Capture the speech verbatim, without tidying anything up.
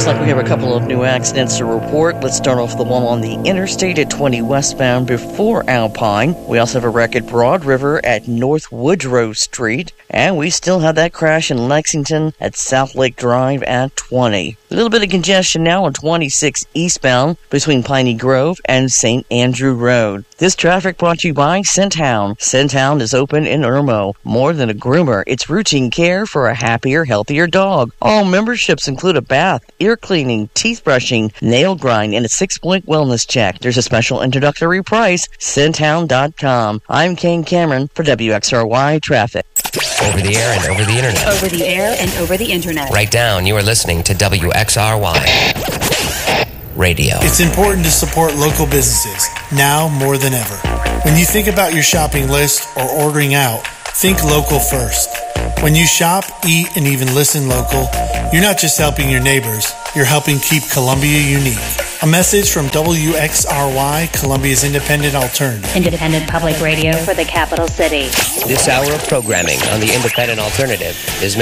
like we have a couple of new accidents to report. Let's start off the one on the interstate at twenty westbound before Alpine. We also have a wreck at Broad River at North Woodrow Street. And we still have that crash in Lexington at South Lake Drive at twenty. A little bit of congestion now on twenty-six eastbound between Piney Grove and Saint Andrew Road. This traffic brought to you by Centown. Centown is open in Irmo. More than a groomer, it's routine care for a happier, healthier dog. All memberships include a bath, ear cleaning, teeth brushing, nail grind, and a six-point wellness check. There's a special introductory price. Centown dot com. I'm Kane Cameron for W X R Y Traffic. Over the air and over the internet. Over the air and over the internet. Right down, you are listening to W X R Y Radio. It's important to support local businesses, now more than ever. When you think about your shopping list or ordering out, think local first. When you shop, eat, and even listen local, you're not just helping your neighbors, you're helping keep Columbia unique. A message from W X R Y, Columbia's independent alternative. Independent public radio for the capital city. This hour of programming on the Independent Alternative is